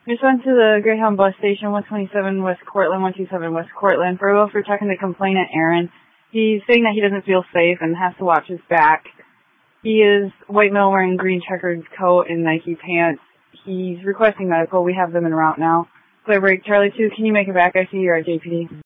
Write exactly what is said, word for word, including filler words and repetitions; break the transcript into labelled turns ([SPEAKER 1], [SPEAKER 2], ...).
[SPEAKER 1] Just went to the Greyhound bus station, one twenty-seven West Cortland, one two seven West Cortland, for for checking the complainant, Aaron. He's saying that he doesn't feel safe and has to watch his back. He is white male wearing green checkered coat and Nike pants. He's requesting medical. We have them en route now. Clear break, Charlie two, can you make it back? I see you're at J P D.